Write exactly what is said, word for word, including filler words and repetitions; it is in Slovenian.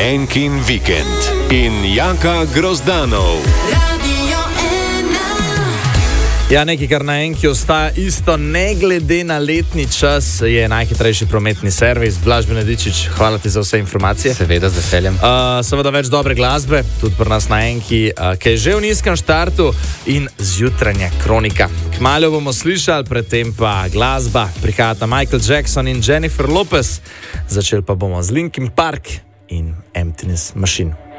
Enkin vikend in Jaka Grozdanov. Ja, nekaj, kar na Enki ostaja isto, ne glede na letni čas, je najhitrejši prometni servis. Blaž Benedičič, hvala ti za vse informacije. Seveda, z veseljem. Uh, seveda več dobre glasbe, tudi pri nas na Enki, uh, ki je že v nizkem štartu in zjutranja kronika. Kmalu bomo slišali, predtem pa glasba. Prihajata Michael Jackson in Jennifer Lopez. Začeli pa bomo z Linkin Park in Emptiness Machine.